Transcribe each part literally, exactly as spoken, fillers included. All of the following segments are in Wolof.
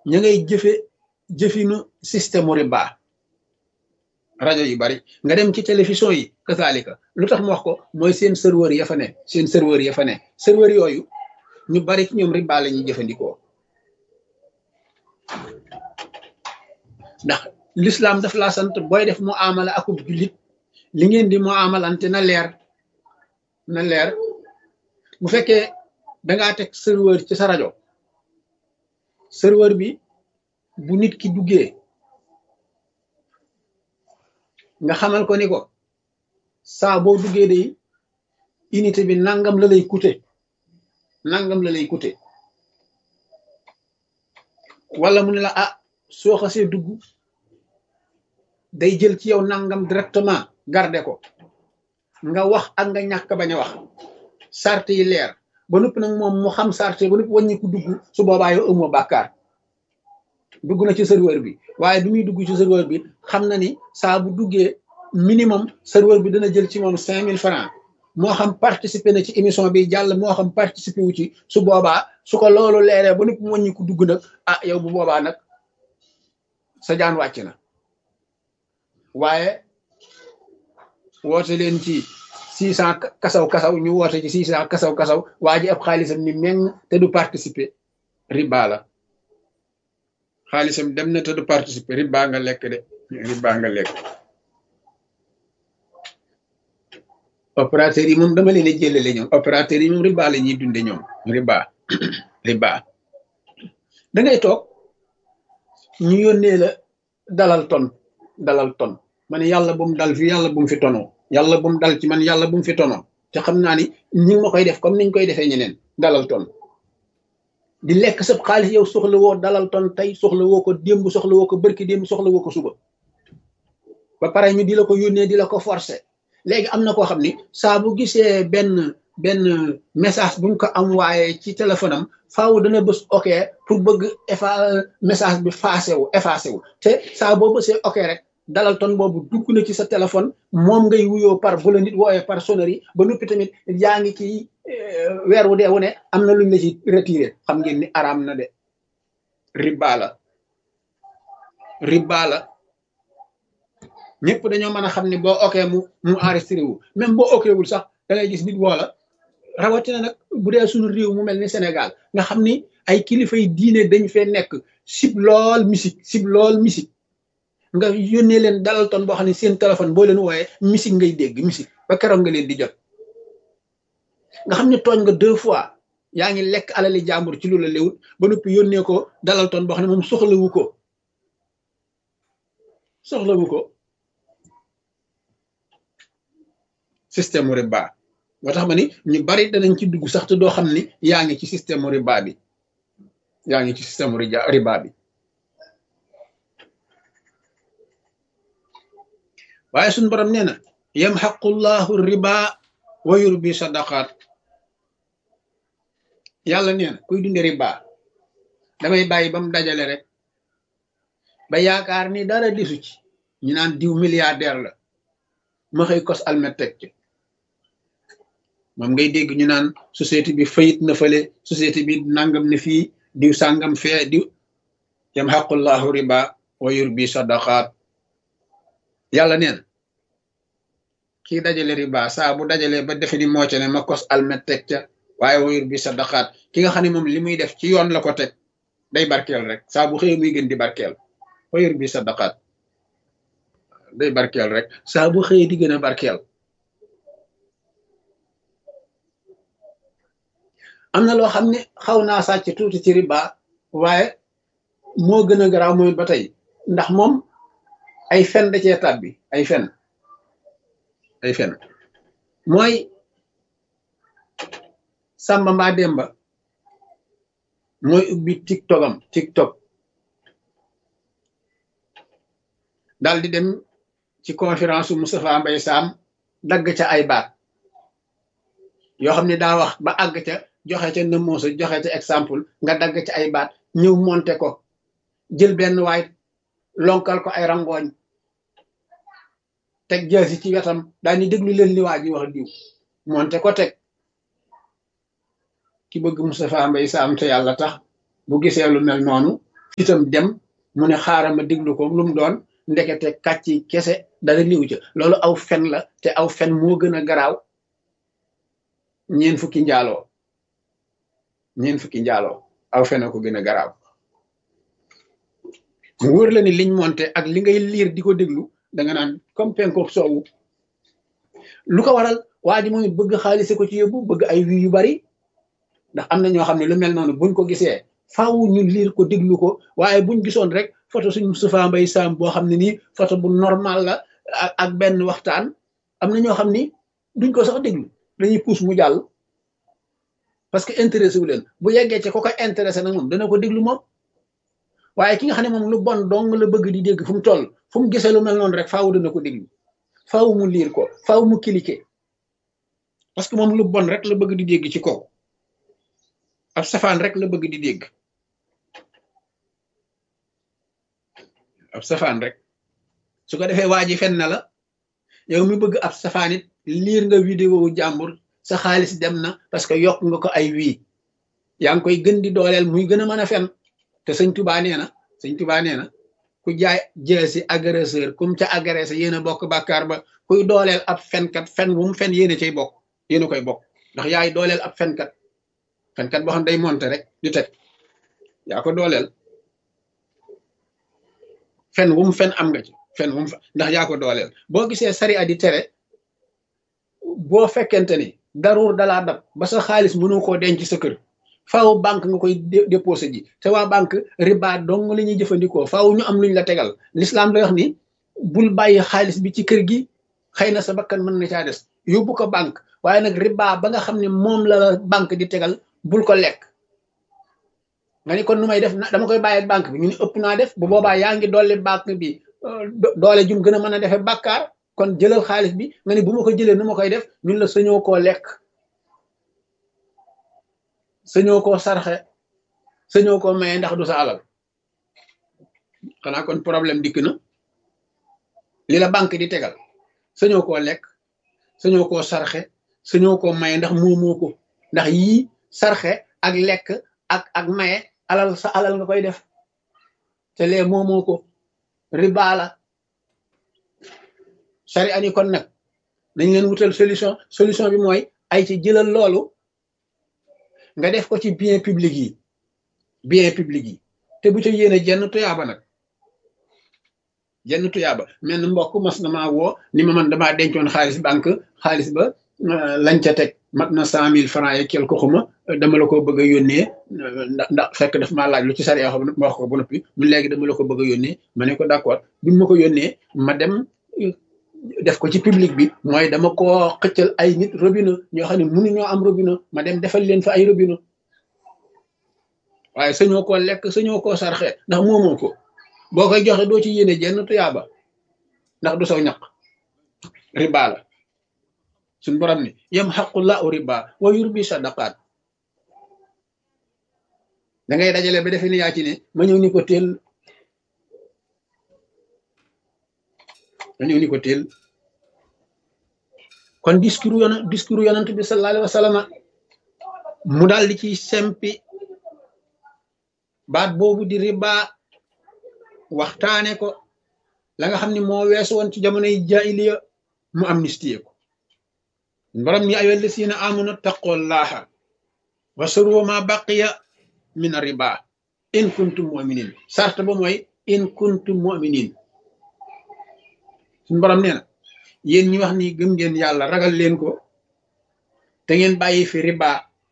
ña ngay jëfe jëfinu système riba rajo yu bari nga dem ci télévision yi kasaalika lu tax mu wax ko mooy seen serveur ya fa ne seen serveur ya fa ne serveur yooyu ñu bari ci ñoom riba la ñuy jëfandikoo ndax l'islam daf laa sant booy def mu amala akub jullit li ngeen di mu amalante na leer na leer bu fekkee dangaa teg serveur ci sa rajo serveur bi bu nit ki duggee nga xamal ko ni ko saa boo duggee day unité bi nangam la lay coûter nangam la lay coûter wala mu ne la ah soo xasee dugg day jël ci yow nangam directement garder ko nga wax ak nga ñàkk bañ a wax sart yi leer ba noppi nag moom mu xam sart ba noppi wàññi ko dugg su boobaa yow amoo bàkkaar dugg na ci serveur bi waaye bi muy dugg ci serveur bi xam na ni saa bu duggee minimum serveur bi dana jël ci moom cinq mille francs moo xam participer na ci émission bi jàll moo xam participer wu ci su boobaa su ko loolu leeree ba noppi mu wàññi ko dugg nag ah yow bu boobaa nag sa jaan wàcc na waaye woote leen ci six cent kasaw kasaw ñu woote ci six cent kasaw kasaw waa ji ab xaalisam ni meng te du participer riba la xaalisam dem na te du participer riba nga lekk de riba nga lekk opérateurs yi moom dama leen a jëlale ñoom opérateurs yi moom riba la ñuy dunde ñoom riba riba da ngay toog ñu yónnee la dalal ton dalal ton ma ne yàlla bu mu dal fi yàlla bu mu fi tonoo yàlla bu mu dal ci man yàlla bu mu fi tonoo te xam naa ni ñi ngi ma koy def comme niñ koy defee ñeneen dalal ton di lekk sab xaalis yow soxla woo dalal ton tey soxla woo ko démb soxla woo ko bërki démb soxla woo ko suba ba pare ñu di la ko yónnee di la ko forcer léegi am na koo xam ni saa bu gisee benn benn message buñ ko am waaye ci téléphone am faaw dana bës ok pour bëgg effa message bi effacé wu effacé wu te saa boo bësee ok rek dalal ton boobu dugg na ci sa téléphone moom ngay wuyoo par bu la nit wooyee par sonnerie ba noppi tamit yaa ngi ci weer wu dee wu ne am na luñ la ci retiré xam ngeen ni araam na de riba la riba la ñëpp dañoo mën a xam ne boo ok mu mu enregistré wu même boo ok wul sax da ngay gis nit woola rawatina nag bu dee suñu réew mu mel ni Sénégal nga xam ni ay kilifa yi diine dañ fee nekk sib lool musique sib lool musique nga yónnee leen dalal ton boo xam ne seen téléphone boo leen wooyee musique ngay dégg musique ba keroog nga leen di jot nga xam ne tooñ nga deux fois yaa ngi lekk alali jàmbur ci lu la léwut ba noppi yónnee ko dalal ton boo xam ne moom soxlawu ko soxlawu ko système riba moo tax ma ni ñu bari danañ ci dugg sax te doo xam ni yaa ngi ci système riba bi yaa ngi ci système riba bi waaye suñu borom nee na yamhaqullahu riba wa yurbi sadaqaat yàlla nee na kuy dunde riba damay bàyyi ba mu dajale rek ba yaakaar ni dara desu ci ñu naan diw milliardaire la ma xëy kos almet teg ci moom ngay dégg ñu naan société bi fayit na fële société bi nangam ne fii diw sàngam fee diw yamhaqullahu riba wa yurbi sadaqaat yàlla neen kii dajale riba saa bu dajale ba defe ni moo ca ne ma kos almet teg ca waaye wa yurbi sadaqaat ki nga xam ne moom li muy def ci yoon la ko teg day barkeel rek saa bu xëyee muy gën di barkeel wa yurbi sadaqaat day barkeel rek saa bu xëyee di gën a barkeel am na loo xam ne xaw naa sàcc tuuti ci riba waaye moo gën a garaaw mooy ba tey ndax moom ay fen da cee tàbbi ay fen ay fen mooy Samba mbaa Demba mooy ubbi tiktok am tiktok daal di dem ci conférence u Moustapha Mbaye Sam dagg ca ay baat yoo xam ne daa wax ba àgg ca joxe ca nëmoosa joxe ca exemple nga dagg ca ay baat ñëw monté ko jël benn waay lonkal ko ay rangooñ teg jaasi ci wetam daa ni déglu leen li waa ji wax diw monté ko teg ki bëgg Moustapha Mbaye Sam te yàlla tax bu gisee lu mel noonu itam dem mu ne xaaral ma déglu ko lu mu doon ndekete kàcci kese dara liw ca loolu aw fen la te aw fen moo gën a garaaw ñeen fukki njaaloo ñeen fukki njaaloo aw fen a ko gën a garaaw mu wóor la ni liñ monté ak li ngay liir di ko déglu da nga naan comme penko soowu lu ko waral waa ji mooy bëgg xaalise ko ci yóbbu bëgg ay wi yu bari ndax am na ñoo xam ne lu mel noonu buñ ko gisee faaw ñu liir ko déglu ko waaye buñ gisoon rek photo suñ Moustapha Mbaye Sam boo xam ne nii photo bu normal la ak benn waxtaan am na ñoo xam ni duñ ko sax déglu dañuy puus mu jàll parce que intéressé wu leen bu yeggee ci ko ko intéressé nag moom dana ko déglu moom waaye ki nga xam ne moom lu bon dong la bëgg di dégg fu mu toll fu mu gisee lu mel noonu rek faaw dana ko déglu faaw mu liir ko faaw mu cliquer parce que moom lu bon rek la bëgg di dégg ci kaw ab safaan rek la bëgg di dégg ab safaan rek su ko defee waa ji fen na la yow mi bëgg ab safaan it liir nga vidéo jàmbur sa xaalis dem na parce que yokk nga ko ay wii yaa ngi koy gën di dooleel muy gën a mën a fen te sëñ Tuubaa nee na sëñ Tuubaa nee na ku jaay jeesi agresseur kum ca agressé yéen a bokk bàkkaar ba kuy dooleel ab fenkat fen wu mu fen yéen a cay bokk yéen a koy bokk ndax yaay dooleel ab fenkat fenkat boo xam day monté rek di teg yaa ko dooleel fen wu mu fen am nga ci fen wu mu ndax yaa ko dooleel boo gisee sari a di tere boo fekkente ni daruur dalaa dab ba sa xaalis mënoo koo denc sa kër faaw banque nga koy déposé ji te waa banque riba dong la ñuy jëfandikoo faaw ñu am luñ la tegal l'islam lay wax ni bul bàyyi xaalis bi ci kër gi xëy na sa bakkan mën na caa des yóbbu ko banque waaye nag riba ba nga xam ne moom la banque di tegal bul ko lekk nga ni kon nu may def dama koy bàyyi banque bi ñu ne ëpp naa def bu boobaa yaa ngi dolli banque bi doole jum gën a mën a defee bàkkaar kon jëlal xaalis bi nga ni bu ma ko jëlee nu ma koy def ñun la sañoo koo lekk sañoo koo sarxe sañoo koo maye ndax du sa alal xanaa kon problème dikk na li la banque di tegal sañoo koo lekk sañoo koo sarxe sañoo koo maye ndax moomoo ko ndax yii sarxe ak lekk ak ak maye alal sa alal nga koy def te lee moomoo ko riba la sari ani kon nag dañ leen wutal solution solution bi mooy ay ci jëlal loolu nga def ko ci bien public yi bien public yi te bu ca yéene jenn tuyaaba nag jenn tuyaaba mel ni mbokk mas na maa woo ni ma man damaa dencoon xaalis banque xaalis ba lañ ca teg mat na cent mille francs et quelque xuma dama la ko bëgg a yónnee ndax ndax fekk daf maa laaj lu ci sariya xam ma wax ko ba noppi mu léegi dama la ko bëgg a yónnee ma ne ko d'accord bi ma ko yónnee ma dem def ko ci public bi mooy dama koo xëccal ay nit robinet ñoo xam ne mënuñoo am robinet ma dem defal leen fa ay robinet waaye sañoo koo lekk sañoo koo sarxe ndax moomoo ko boo koy joxe doo ci yéene jenn tuyaaba ndax du saw ñaq riba la suñ borom ni yam xaqullahu riba wa yurbi sadaqaat da ngay dajale ba defe ni yaa ci ne ma ñëw ni ko teel ma ñëw ni ko teel kon discours yon discours yonent bi sallallahu alayhi wa sallam mu daal di ci sempi baat boobu di riba waxtaane ko la nga xam ne moo weesu woon ci jamonoy jaahiliya mu amnistie ko borom ni ayyuhal lazina amanu taqullaha wa saru ma baqiya min riba in kuntum mu'minin sart ba mooy in kuntum mu'minin suñu borom nee na yéen ñi wax ni gëm ngeen yàlla ragal leen ko te ngeen bàyyi fi riba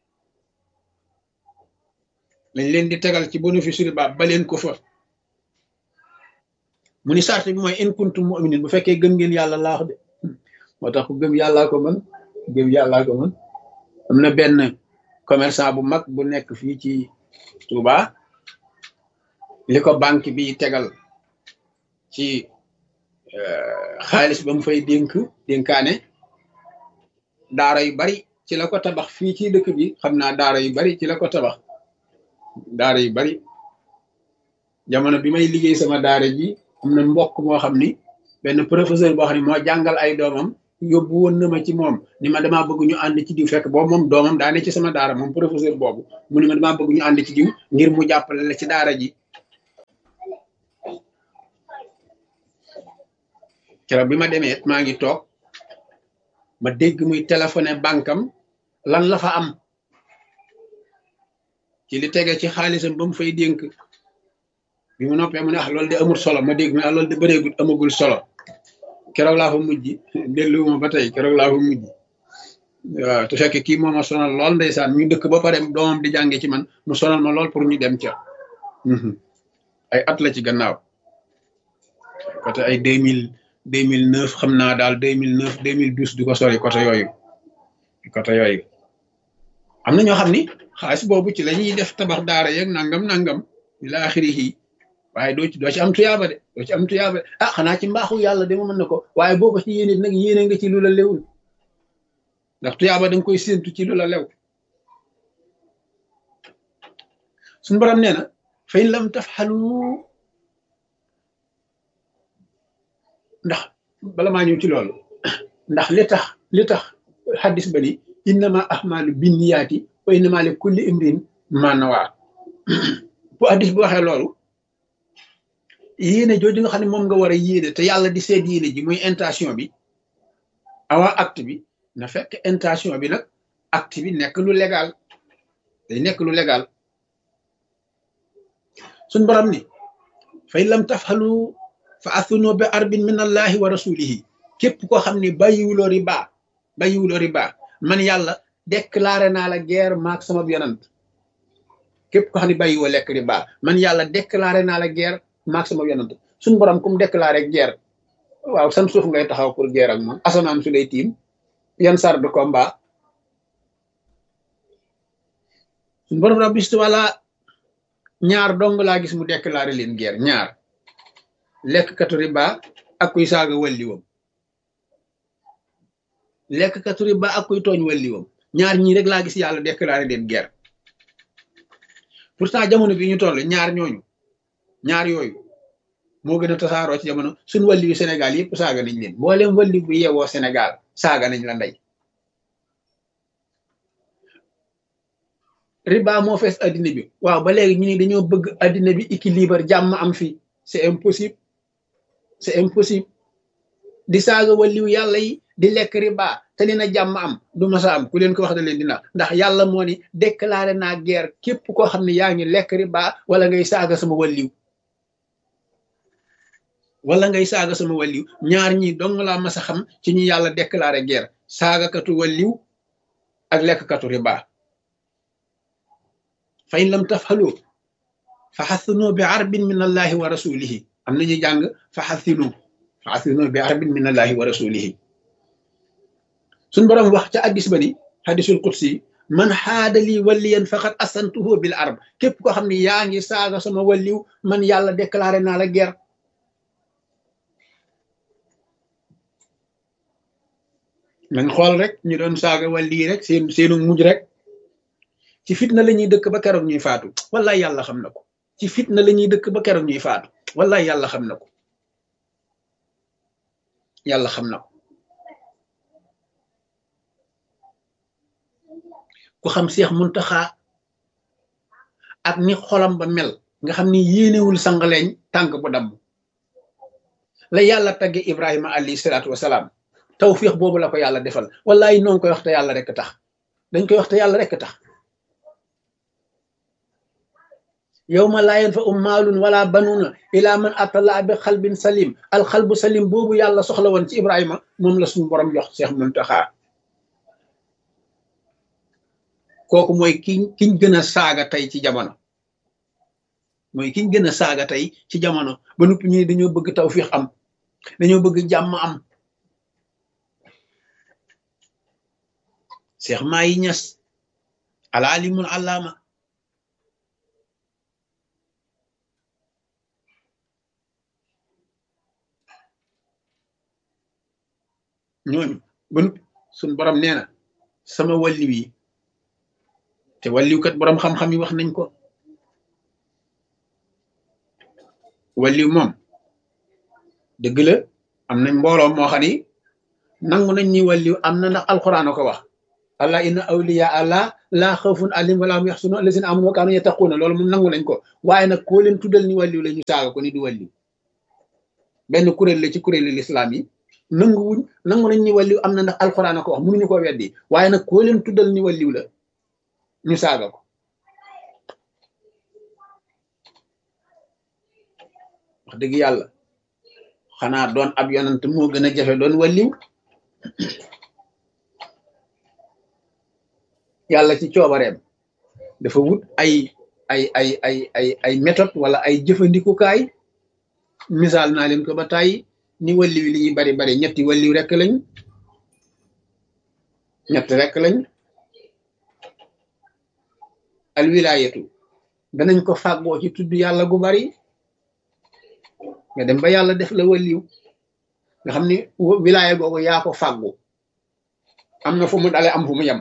lañ leen di tegal ci bénéfice riba ba leen ko fa mu ni sart bi mooy in kuntum mu'minin bu fekkee gëm ngeen yàlla laa wax de moo tax ku gëm yàllaa ko mën gëm yàllaa ko mën am na benn commerçant bu mag bu nekk fii ci Touba li ko banque bi tegal ci xaalis ba mu fay dénk dénkaane daara yu bari ci la ko tabax fii ci dëkk bi xam naa daara yu bari ci la ko tabax daara yu bari jamono bi may liggéey sama daara ji am na mbokk moo xam ni benn professeur boo xam ne moo jàngal ay doomam yóbbu woon na ma ci moom ni ma damaa bëgg ñu ànd ci diw fekk boobu moom doomam daa ne ci sama daara moom professeur boobu mu ni ma damaa bëgg ñu ànd ci diw ngir mu jàppale la ci daara ji keroog bi ma demee maa ngi toog ma dégg muy téléphoné bankam lan la fa am ci li tege ci xaalisam ba mu fay dénk bi mu noppee mu ne ah loolu de amul solo ma dégg mu ne ah loolu de bëreegul amagul solo keroog laa fa mujj delluwuma ba tey keroog laa fa mujj waaw te fekk kii moo ma sonal lool ndeysaan ñu dëkk ba pare doomam di jànge ci man mu sonal ma lool pour ñu dem ca ay at la ci gannaaw côté ay deux mille deux mille neuf xam naa daal deux mille neuf deux mille douze du ko sori côté yooyu côté yooyu am na ñoo xam ni xaalis boobu ci la ñuy def tabax daara yeeg nangam nangam ila axirihi waaye doo ci doo ci am tuyaaba de doo ci am tuyaaba de ah xanaa ci mbaaxu yàlla de ma mën na ko waaye boo ko ci yéene nag yéene nga ci lu la lewul ndax tuyaaba da nga koy séentu ci lu la lew suñu borom nee na fa in lam tafxalu ndax bala maa ñëw ci loolu ndax li tax li tax xaddis ba ni innama ahmalu binniyaati wa innama li kulli imrin ma nawaa bu xaddis bi waxee loolu yéene jooju nga xam ne moom nga war a yéene te yàlla di seet yéene ji muy intention bi avant acte bi na fekk intention bi nag acte bi nekk lu légal day nekk lu légal suñ borom ni fa in lam tafxalu fa athunu bi arbin min allahi wa rasulihi képp koo xam ne bàyyiwuloo riba bàyyiwuloo riba man yàlla déclaré naa la guerre maak sama yonant képp koo xam ne bàyyiwoo lekk riba man yàlla déclaré naa la guerre maak sama yonant suñ borom kum déclaré guerre waaw san suuf ngay taxaw pour guerre ak moom asamaan su lay tiim yan sar de combat suñ borom rabbi wala ñaar dong laa gis mu déclaré leen guerre ñaar lekk katu riba ak kuy saaga walliwam lekk katu riba ak kuy tooñ walliwam ñaar ñii rek laa gis yàlla déclaré leen guerre pourtant jamono bi ñu toll ñaar ñooñu ñaar yooyu moo gën a tasaaroo ci jamono suñ walli yu Sénégal yëpp saaga nañ leen mboolem walli bu yeewoo Sénégal saaga nañ la ndey riba moo fees addina bi waaw ba léegi ñu ne dañoo bëgg addina bi équilibre jàmm am fii c'est impossible c'est impossible di saaga walliw yàlla yi di lekk riba te li na jàmm am du masa am ku leen ko wax da leen dina ndax yàlla moo ni déclaré naa guerre képp koo xam ne yaa ngi lekk riba wala ngay saaga sama walliw wala ngay saaga sama walliw ñaar ñi dong laa mas a xam ci ñu yàlla déclaré guerre saagakatu walliw ak lekkkatu riba fa in lam tafhalu fa xathinu bi arbin min allahi wa rasulihi am nañu jàng fa xathinu fa xathinu bi arbin min allahi wa rasulihi suñ boroom wax ca addis ba ni hadisul qudsi man xaadali walliyan faqad asantuhu bil arb képp koo xam ne yaa ngi saaga sama walliw man yàlla déclaré naa la guerre nañ xool rek ñu doon saaga walli rek seen seenu mujj rek ci fitna la ñuy dëkk ba keroog ñuy faatu wallaay yàlla xam na ko ci fitna la ñuy dëkk ba keroog ñuy faatu wallaay yàlla xam na ko yàlla xam na ko ku xam Seex Muntaxa ak ni xolam ba mel nga xam ni yéenewul sangaleeñ tànk bu damm la yàlla tagge Ibrahima alayhi salaatu wasalaam tawfiix boobu la ko yàlla defal wallaay noonu koy wax te yàlla rek tax dañ koy wax te yàlla rek tax yawma laa yanfa'u maalun wala banuuna ilaa man atallaa bi xalbin salim alxalbu salim boobu yàlla soxla woon ci Ibrahima moom la suñu borom jox Seex Muntaxa kooku mooy ki kiñ gën a saaga tey ci jamono mooy kiñ gën a saaga tey ci jamono ba noppi ñu dañoo bëgg tawfiix am dañoo bëgg jàmm am Seex Maayi Ñas al alimul allaama ñooñu bun suñ borom nee na sama walliw yi te walliw kat borom xam-xam yi wax nañ ko walliw moom dëgg la am nañ mbooloo moo xam ni nangu nañ ni walliw am na ndax alquran a ko wax allah inna awliya allah laa xawfun alayhim wa laa hum yaxzanun allazina amanu wa kaanu yattaquuna loolu moom nangu nañ ko waaye nag koo leen tuddal ni walliw la ñu saaga ko ni du walliw benn kuréel la ci kuréelu lislaam yi nanguwuñ nangu nañ ni wàlliw am na ndax alxuraan a ko wax mënuñu koo weddi waaye nag koo leen tuddal ni wàlliw la ñu saaga ko wax dëgg yàlla xanaa doon ab yonant moo gën a jafe doon wàlliw yàlla ci coobareem dafa wut ay ay ay ay ay ay méthode wala ay jëfandikukaay misaal naa leen ko ba tàyyi ni wàlliw li ñuy bari bari ñetti wàlliw rekk lañ ñett rekk lañ al wilaayatu danañ ko fàggoo ci tudd yàlla gu bari nga dem ba yàlla def la wàlliw nga xam ni wilaaya googu yaa ko fàggu am na fu mu dale am fu mu yem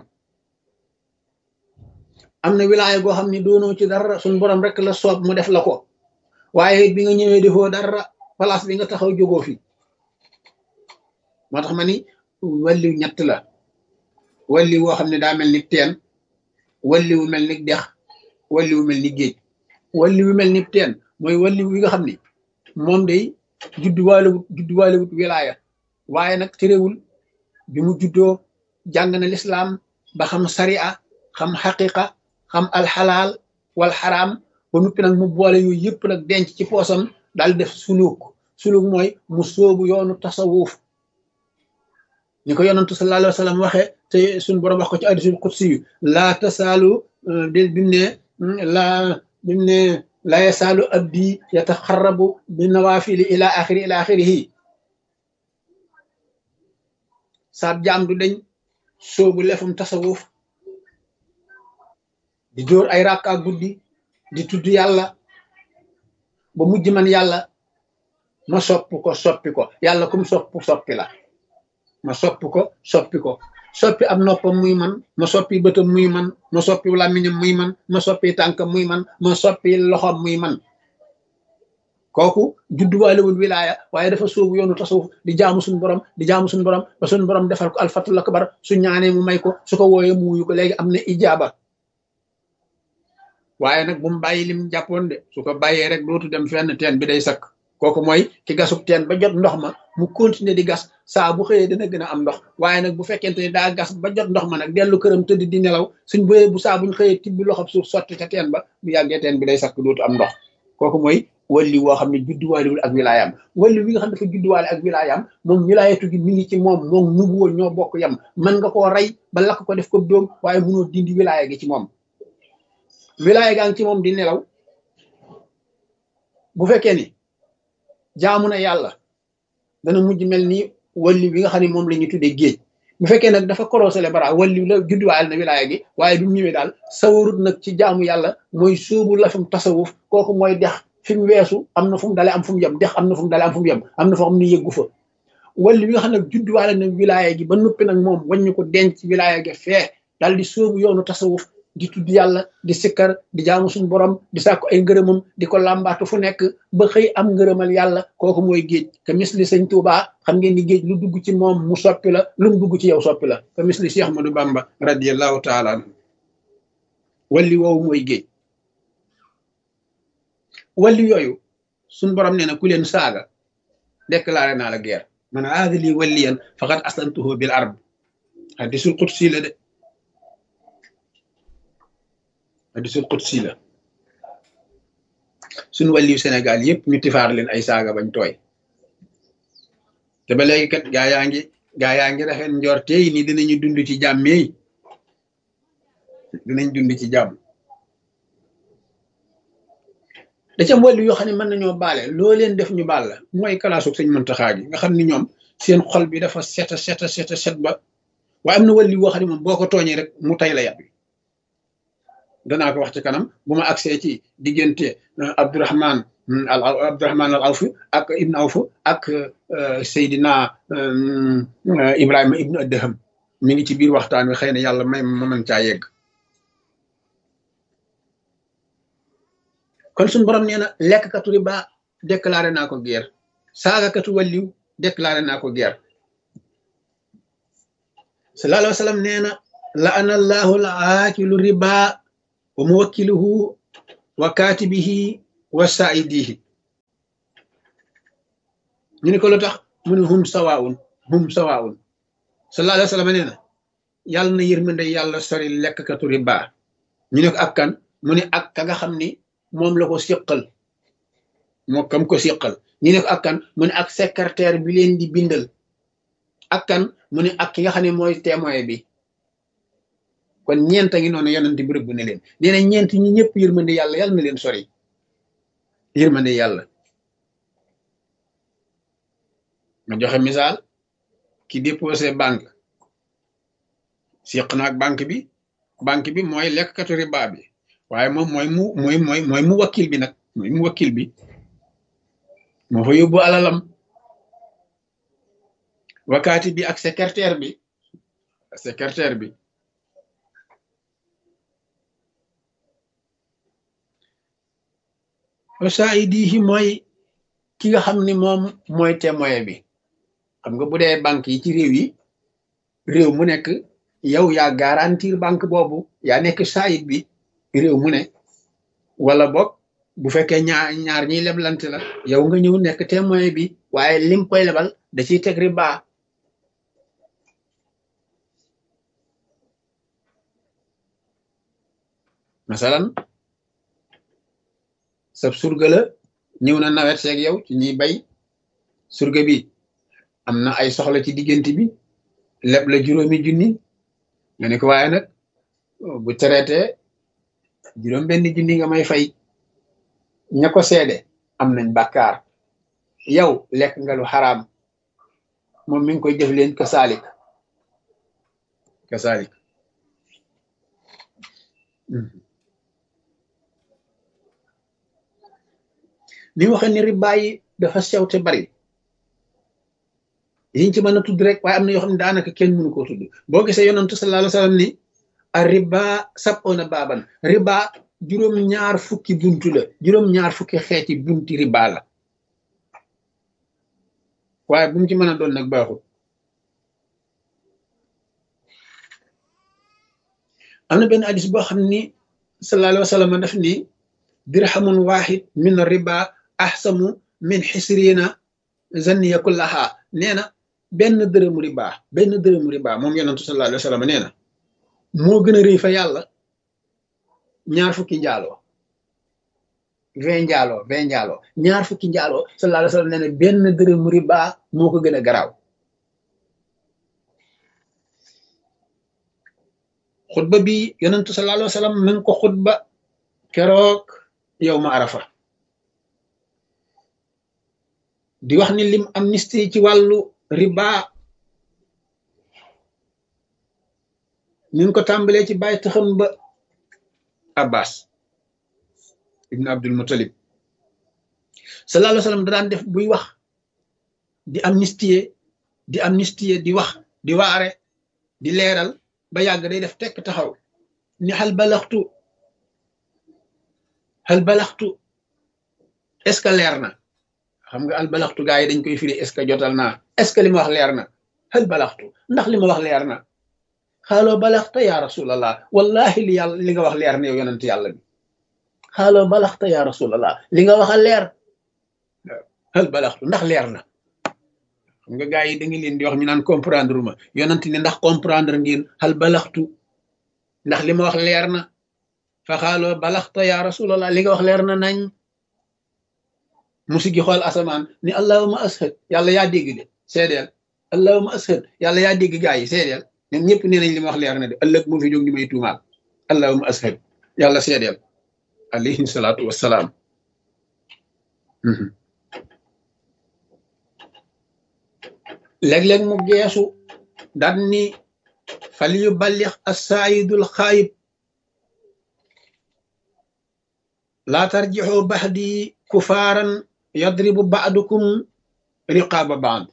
am na wilaaya goo xam ni doonoo ci dara suñ borom rek la soob mu def la ko waaye bi nga ñëwee defoo dara place bi nga taxaw jógoo fi moo tax ma ni wàlliw ñett la wàlliw woo xam ne daa mel ni teen wàlliw mel ni dex wàlliw mel ni géej wàlliw mel ni teen mooy wàlliw wi nga xam ni moom day judduwaalewut judduwaalewut wilaaya waaye nag terewul bi mu juddoo jàng na lislaam ba xam sariya xam xaqiqa xam alxalaal wal xaraam ba nuppi nag mu boole yooyu yëpp nag denc ci poosam daal def suluk suluk mooy mu sóobu yoonu tasawuf ni ko yonantu sallallahu alayhi wa sallam waxee te suñ borom wax ko ci hadiisul qudsi yu laa tasaalu bi bimu ne laa bimu ne laa yasaalu abdi yataxarrabu bi nawaafili ila axiri ila axirihi saab jaam du dañ sóobu lefum tasawuf di dóor ay rakka guddi di tudd yàlla ba mujj man yàlla ma soppi ko soppi ko yàlla kum sopp soppi la ma soppi ko soppi ko soppi ab noppam muy man ma soppi bëtam muy man ma soppi làmmiñam muy man ma soppi tànkam muy man ma soppi loxom muy man kooku judduwaalewul wilaaya waaye dafa sóobu yoonu tasawuf di jaamu suñu borom di jaamu suñu borom ba suñu borom defal ko alfatul akbar su ñaanee mu may ko su ko wooyee mu wuyu ko léegi am na ijaaba waaye nag bu mu bàyyi lim jàppoon de su ko bàyyee rek dootu dem fenn teen bi day sakk kooku mooy ki gasub teen ba jot ndox ma mu continuer di gas saa bu xëyee dana gën a am ndox waaye nag bu fekkente ni daa gas ba jot ndox ma nag dellu këram tëdd di nelaw suñ bëyee bu saa buñ xëyee tibbi loxob suuf sotti ca teen ba bu yàggee teen bi day sakk dootu am ndox kooku mooy walli woo xam ne judduwaaliwul ak wilaayaam walli wi nga xam ne dafa judduwaale ak wilaayaam moom wilaayatu gi mi ngi ci moom moom nubuwoo ñoo bokk yam mën nga koo rey ba lakk ko def ko dóom waaye mënoo dindi wilaaya gi ci moom wilaaya gaa ngi ci moom di nelaw bu fekkee ni jaamu na yàlla dana mujj mel ni walli bi nga xam ne moom la ñuy tuddee géej bu fekkee nag dafa korosele bara walli la judduwaale na wilaaya gi waaye bi mu ñëwee daal sawarut nag ci jaamu yàlla mooy sóobu la fum tasawuf kooku mooy dex fi mu weesu am na fu mu dale am fu mu yem dex am na fu mu dale am fu mu yem am na foo xam ne yëggu fa walli bi nga xam ne judduwaale na wilaaya gi ba noppi nag moom waññu ko denc wilaaya gi fee daal di sóobu yoonu tasawuf di tudd yàlla di sikkar di jaamu suñu borom di sàkku ay ngërëmam di ko làmbaatu fu nekk ba xëy am ngërëmal yàlla kooku mooy géej ka misli sëñ Tuubaa xam ngeen ni géej lu dugg ci moom mu soppi la lu mu dugg ci yow soppi la ka misli Cheikh Ahmadou Bamba radiyallahu taala anhu walli woowu mooy géej walli yooyu suñu borom nee na ku leen saaga déclaré naa la guerre man aada lii walliyan faqad aslantuhu bil arb hadisul qudsi la de hadisul qudsi la suñu wàlliw Sénégal yëpp ñu tifaar leen ay saaga bañ tooy te ba léegi kat gaa yaa ngi gaa yaa ngi rafet njorte yi ni dinañu dund ci jàmm yi dinañ dund ci jàmm da ci am wàlliw yoo xam ne mën nañoo baale loo leen def ñu baal la mooy kalaasug sëñ Muntaxa gi nga xam ni ñoom seen xol bi dafa seta seta seta set ba waaye am na wàlliw yoo xam ne moom boo ko tooñee rek mu tay la yàpp danaa ko wax ci kanam bu ma agsee ci diggante Abdourahman al Abdourahman al Awf ak Ibn Awf ak Seydina Ibrahima Ibn Adham mi ngi ci biir waxtaan wi xëy na yàlla may ma mën caa yegg kon suñu borom nee na lekkkatu riba déclaré naa ko guerre saagakatu wàlliw déclaré naa ko guerre sallallahu alayhi wa sallam nee na la ana allahu la aakilu riba wa muwakkiluhu wa katibihi wa saidihi ñu ne ko lu tax mu ne hum sawaun hum sawaun sallallahu alayhi wa sallam nee na yàlla na yërmande yàlla sori lekkkatu riba ñu ne ko ak kan mu ne ak ka nga xam ni moom la ko siqal moo kam ko siqal ñu ne ko ak kan mu ne ak secrétaire bi leen di bindal ak kan mu ne ak ki nga xam ne mooy témoin bi kon ñeent a ngi noonu yonent bi rëbb ne leen nee na ñeent ñi ñëpp yërmande yàlla yàlla na leen sori yërmande yàlla ma joxe misaal ki déposé banque siq na ak banque bi banque bi mooy lekkkatu riba bi waaye moom mooy mu mooy mooy mooy mu wakkil bi nag mooy mu wakkil bi moo fa yóbbu alalam wakaati bi ak secrétaire bi secrétaire bi wasaidihi mooy ki nga xam ni moom mooy témoin bi xam nga bu dee banque yi ci réew yi réew mu nekk yow yaa garantir banque boobu yaa nekk saayit bi réew mu ne wala boog bu fekkee ñaar ñaar ñiy leblante la yow nga ñëw nekk témoin bi waaye lim koy lebal da ciy teg riba masalan sab surga la ñëw na nawet seeg yow ci ñuy bay surga bi am na ay soxla ci diggante bi leb la juróomi junni nga ne ko waaye nag bu traité juróom benn junni nga may fay ña ko seede am nañ bàkkaar yow lekk nga lu xaraam moom mi ngi koy jëf leen kasaalik kasaalik ni waxe ni riba yi dafa sew te bari yiñ ci mën a tudd rek waaye am na yoo xam ne daanaka kenn mënu koo tudd boo gisee yonantu sallallahu alayhi wa sallam ni a riba sab'una baaban riba juróom ñaar fukki buntu la juróom ñaar fukki xeeti bunti riba la waaye bu mu ci mën a doon nag baaxul am na benn hadis boo xam ni sallallahu alayhi wa sallam daf ni dirhamun wahid min riba ahsamu min xisrina zanniya kullaha nee na benn dërëmu riba benn dërëmu riba moom yonentu sallallahu alayhi wa sallam nee na moo gën a rëy fa yàlla ñaar fukki njaaloo vingt njaaloo vingt njaaloo ñaar fukki njaaloo sallallahu alayhi wa sallam nee na benn dërëmu riba moo ko gën a garaaw xutba bi yonentu sallallahu alayhi wa sallam mi ngi ko xutba keroog yow ma arafa di wax ni lim amnistie ci wàllu riba ñu ko tàmbalee ci bàyyi taxam ba abbas ibn abdul muttalib sallallahu alayhi wa sallam da daan def buy wax di amnistie di amnistie di wax di waare di leeral ba yàgg day def tekk taxaw ni xal balaxtu xal balaxtu est-ce que leer na xam nga al balaxtu gaa yi dañ koy firi est-ce que jotal naa est-ce que li ma wax leer na xal balaxtu ndax li ma wax leer na xaaloo balaxta ya rasulallah wallahi li yàlla li nga wax leer na yow yonent yàlla bi xaaloo balaxta ya rasulallah li nga wax a leer xal balaxtu ndax leer na xam nga gaa yi da ngi leen di wax ñu naan comprendre ma yonent ne ndax comprendre ngeen xal balaxtu ndax li ma wax leer na fa xaaloo balaxta ya rasulallah li nga wax leer na nañ musi gi xool asamaan ni allahuma ashad yàlla yaa dégg de seedeel allahuma ashad yàlla yaa dégg gaa yi seedeel ñoom ñëpp nee nañ li ma wax leer na de ëllëg mu fi jóg ni may tuumaal allahuma ashad yàlla seedeel alayhi salaatu wassalaam léeg-léeg mu geesu daan ni fal yu ballix assaayidul xaayib laa tarjixu baxdi kufaaran yadribu baadukum riqaaba baad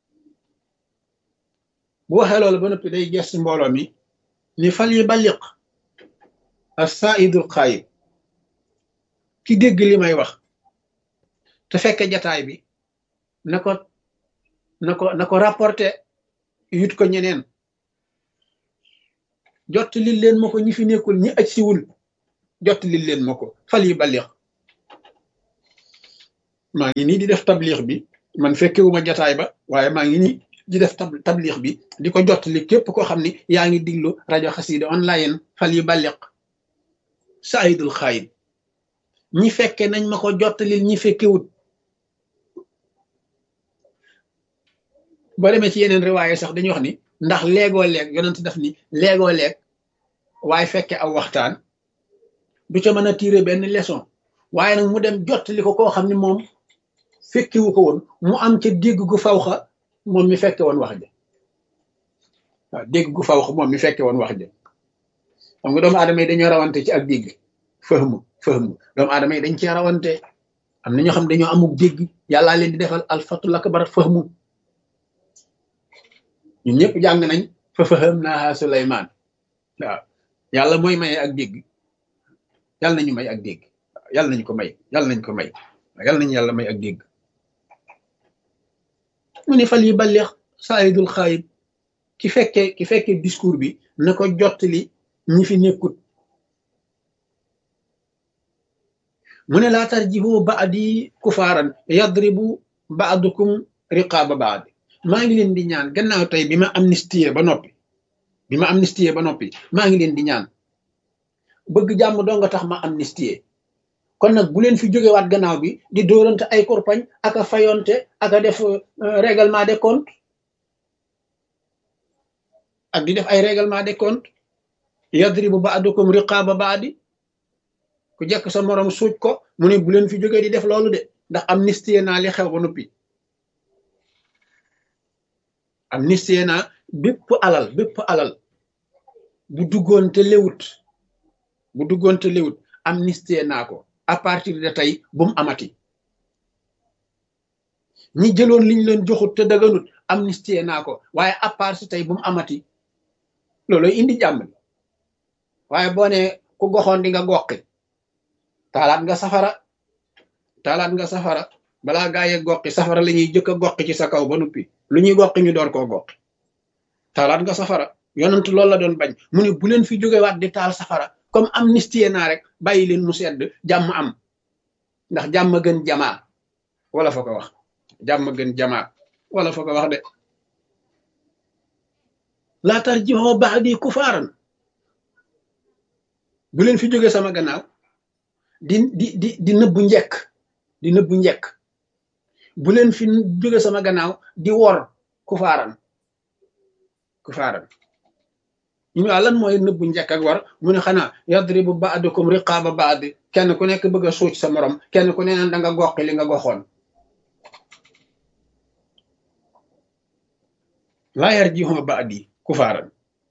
bu waxee loolu ba noppi day gees mbooloo mi ni fal yu balliq assaayidul xaayib ki dégg li may wax te fekke jataay bi na ko na ko na ko rapporté yut ko ñeneen jot li leen ma ko ñi fi nekkul ñi aj siwul jot li leen ma ko fal yu balliq maa ngi nii di def tabliix bi man fekkewuma jataay ba waaye maa ngi nii di def tab tabliix bi di ko jottali képp koo xam ni yaa ngi diglu rajo xasida online fal yu balliq saidul xaayib ñi fekke nañ ma ko jottalil ñi fekkewut boo demee ci yeneen riwaaye sax dañuy wax ni ndax léegoo leeg yonent daf ni léegoo leeg waaye fekke aw waxtaan du ca mën a tiire benn leçon waaye nag mu dem jottali ko koo xam ni moom fekkiwu ko woon mu am ca dégg gu fawxa moom mi fekke woon wax ja waaw dégg gu fawxa moom mi fekke woon wax ja xam nga doomu aadama yi dañoo rawante ci ak dégg fahmu fahmu doomu aadama yi dañ cee rawante am na ñoo xam dañoo amuk dégg yàllaa leen di defal alfatul akbar fahmu ñun ñëpp jàng nañ fa faham naa Suleymaan waaw yàlla mooy maye ak dégg yàlla nañu may ak dégg yàlla nañu ko may yàlla nañ ko may yàlla nañu yàlla may ak dégg mu ne fal yi balleex saayidul xaayib ki fekkee ki fekkee discours bi na ko jottali ñi fi nekkut mu ne laa tarjihu baadi kufaaran yadribu baadukum riqaaba baadi maa ngi leen di ñaan gannaaw tey bi ma amnistie ba noppi bi ma amnistie ba noppi maa ngi leen di ñaan bëgg jàmm doo nga tax ma amnistie kon nag bu leen fi jógewaat gannaaw bi di dóorante ay korpañ ak a fayonte ak a def règlement des comptes ak di def ay règlement des comptes yadribu ba'dukum riqaaba ba'di ku jekk sa morom suuj ko mu ne bu leen fi jógee di def loolu de ndax amnistie naa li xew ba noppi amnistie naa bépp alal bépp alal bu duggoon te lewut bu duggoon te lewut amnistie naa ko à partir de tey bu mu amati ñi jëloon liñ leen joxut te daganut amnistie naa ko waaye à part si tey bu mu amati looloy indi jàmm waaye boo ne ku goxoon di nga goqi taalaat nga safara taalaat nga safara balaa gaa yee goqi safara la ñuy jëkk a goqi ci sa kaw ba noppi lu ñuy goqi ñu door koo goqi taalaat nga safara yonent loolu la doon bañ mu ne bu leen fi jógewaat di taal safara comme amnistie naa rek bàyyi leen mu sedd jàmm am ndax jàmm gën jamaa wala fa ko wax jàmm gën jamaa wala fa ko wax de laa tarji'u ba'di kufaaran bu leen fi jóge sama gannaaw di di di di nëbbu njekk di nëbbu njekk bu leen fi jóge sama gannaaw di wor kufaaran kufaaran ñu ne lan mooy nëbbu njekk ak war mu ne xanaa yadribu ba'dukum riqaaba ba'd kenn ku nekk bëgg a suuc sa morom kenn ku ne naan da nga goqi li nga goxoon laa yarji'u ba'di kufaaran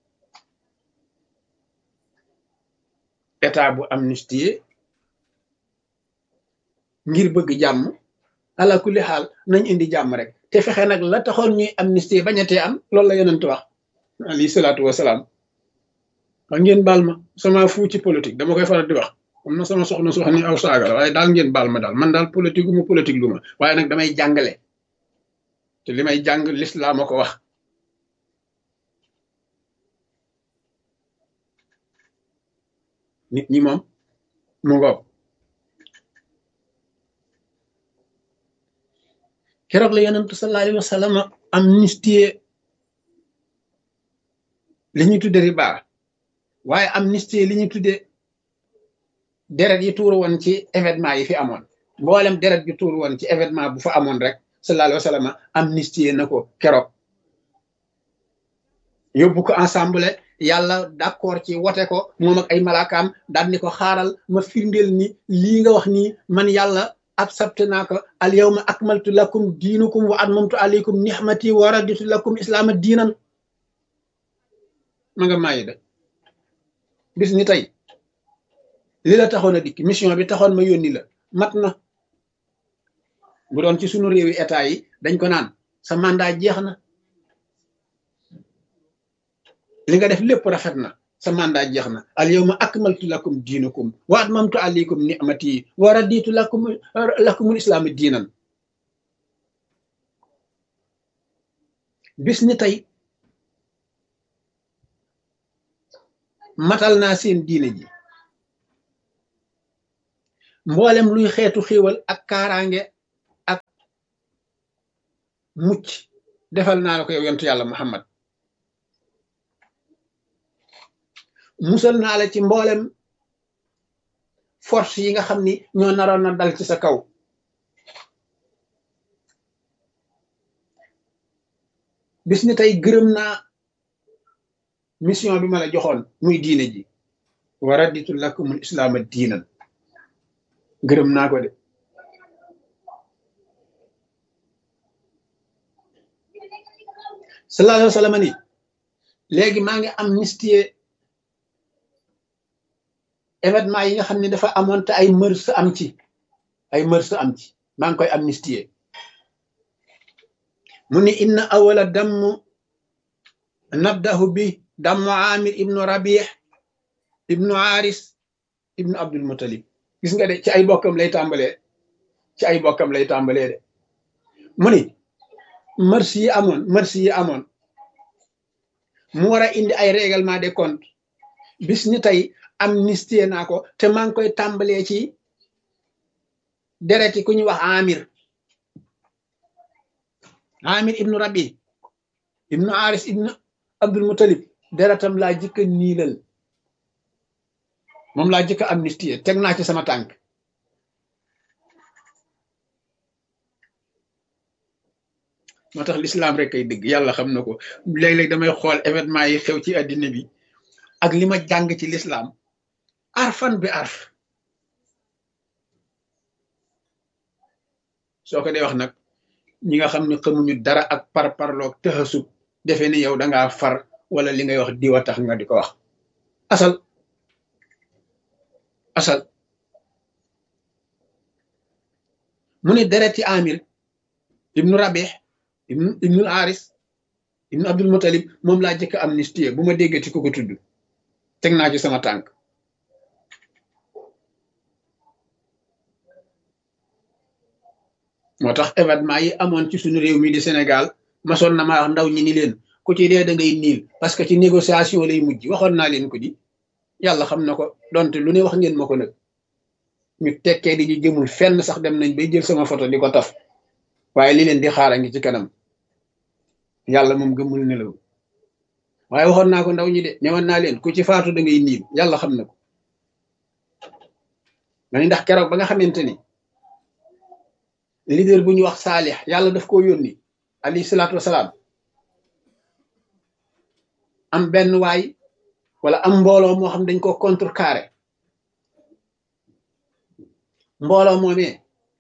état bu amnistie ngir bëgg jàmm ala kulli xaal nañ indi jàmm rek te fexe nag la taxoon ñuy amnistie bañatee am loolu la yonent wax alayhi salaatu wasalaam wax ngeen baal ma sama fu ci politique dama koy faral di wax am na sama soxna sox ni aw saaga la waaye daal ngeen baal ma daal man daal politique gu ma politique lu ma waaye nag damay jàngale te li may jàng lislaam a ko wax nit ñi moom mu ngoog keroog la yonentu sallallahu alayhi wa sallam amnistie li ñuy tudde riba waaye amnistie li ñuy tudde deret yi tuuru woon ci événement yi fi amoon mboolem deret yi tuuru woon ci événement bu fa amoon rek sallallahu alayhi wa sallam amnistie na ko keroog yóbbu ko ensemble yàlla d'accord ci wote ko moom ak ay malaakaam daal ni ko xaaral ma firndeel ni lii nga wax nii man yàlla accepté naa ko al yawma akmaltu lakum diinukum wa atmamtu alaykum nihmati wa raditu lakum islaama diinan ma nga maayi de bis ni tey li la taxoon a dikk mission bi taxoon ma yónni la mat na bu doon ci sunu réewi état yi dañ ko naan sa mandat jeex na li nga def lépp rafet na sa mandat jeex na al yawma akmaltu lakum diinukum wa atmamtu alaykum ni'mati wa raditu lakum lakumul islaama diinan bis ni tey matal naa seen diine ji mboolem luy xeetu xéewal ak kaaraange ak mucc defal naa la ko yow yontu yàlla Muhammad musal naa la ci mboolem force yi nga xam ni ñoo naroon na dal ci sa kaw bis ni tey gërëm naa mission bi ma la joxoon muy diine ji wa raditu lakumul islaama diinan gërëm naa ko de sallallahu alayhi wa sallam ni léegi maa ngi amnistie événement yi nga xam ne dafa amoon te ay mërs am ci ay mërs am ci maa ngi koy amnistie mu ni inna awala damm nabdahu bi damm amir ibnu rabih ibnu haris ibnu abdul mutalib gis nga de ci ay bokkam lay tàmbalee ci ay bokkam lay tàmbalee de mu ni mërs yi amoon mërs yi amoon mu war a indi ay règlement des comptes bis ni tey amnistie naa ko te maa ngi koy tàmbalee ci dereti ku ñuy wax amir amir ibnu rabi ibnu haris ibnu abdul mutalib deretam laa jëkka niilal moom laa jëkka amnistie teg naa ci sama tànk moo tax l'islam rek kay dëgg yàlla xam na ko léeg-léeg damay xool événement yi xew ci àddina bi ak li ma jàng ci l'islam arfan bi arf soo ko dee wax nag ñi nga xam ne xamuñu dara ak par parloog tëxasub defe ni yow dangaa far wala li ngay wax diwa tax nga di ko wax asal asal mu ne deret ci amir ibnu rabih ibnu ibnu haris ibnu abdul mutalib moom laa jëkk amnistie bu ma déggati ko ko tudd teg naa ci sama tànk moo tax événement yi amoon ci suñu réew mi di Sénégal masoon na ma wax ndaw ñi ni leen ku ci dee da ngay niil parce que ci négociation lay mujj waxoon naa leen ko di yàlla xam na ko donte lu ne wax ngeen ma ko nag ñu tekkee di ñu jëmul fenn sax dem nañ bay jël sama photo di ko taf waaye li leen di xaara ngi ci kanam yàlla moom gëmul nelaw waaye waxoon naa ko ndaw ñi de ñëwoon naa leen ku ci faatu da ngay niil yàlla xam na ko mani ndax keroog ba nga xamante ni leader bu ñu wax saalix yàlla daf koo yónni alayhi salaatu wasalaam am benn waay wala am mbooloo moo xam dañ ko contrecarré mbooloo moomee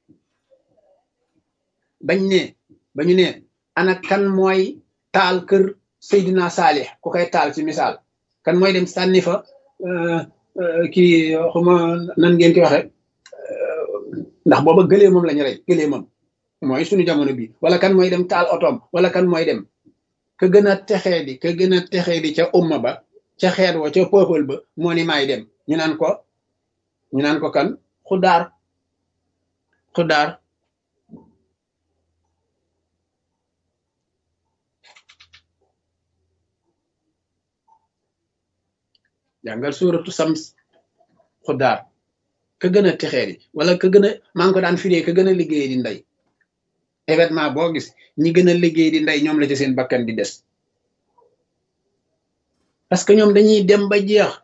bañ ne bañu ne ana kan mooy taal kër Seydina Saalix ku koy taal ci misaal kan mooy dem sànni fa kii xuma nan ngeen koy waxe ndax booba gëlee moom lañu rey gëlee moom mooy suñu jamono bi wala kan mooy dem taal otoom wala kan mooy dem ka gën a texee di ka gën a texee di ca umma ba ca xeet wa ca peuple ba moo ni maay dem ñu naan ko ñu naan ko kan xudaar xudaar jàngal suuratu Sams xudaar ka gën a texee di wala ka gën a maa ngi ko daan firee ka gën a liggéey di ndey événement boo gis ñi gën a liggéey di ndey ñoom la ci seen bakkan di des parce que ñoom dañuy dem ba jeex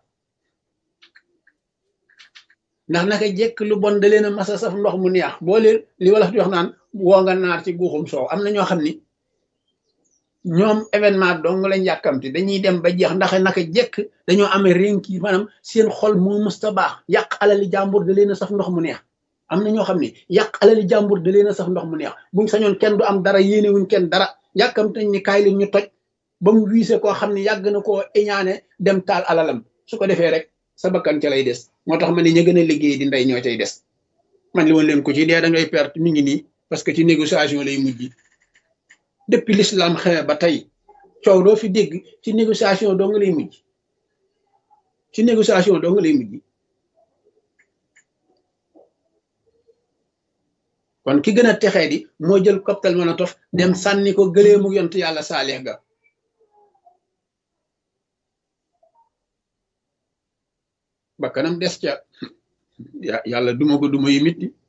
ndax naka jekk lu bon da leen a masa saf ndox mu neex boo leen li wala di wax naan woo nga naar ci guuxum soow am na ñoo xam ni ñoom événement dong lañ yàkkamti dañuy dem ba jeex ndax naka jekk dañoo amee rénki maanaam seen xol moo musta baax yàq alali jàmbur da leen a saf ndox mu neex am na ñoo xam ne yàq alali jàmbur da leen a saf ndox mu neex buñ sañoon kenn du am dara yéene wuñ kenn dara yàkkamti nañ ni kaay leen ñu toj ba mu wiise koo xam ne yàgg na koo iñaane dem taal alalam su ko defee rek sa bakkan ca lay des moo tax ma ne ña gën a liggéey di ndey ñoo cay des man li woon leen ko ci dee da ngay perte mi ngi nii parce que ci négociation lay mujj depuis l'islam xewe ba tey coow doo fi dégg ci négociation doo nga lay mujj ci négociation doo nga lay mujj kon ki gën a texee di moo jël cocktail Molotov dem sànni ko gëleemu yont yàlla saalix ga ba kanam des ca yàlla duma ko duma yu mitti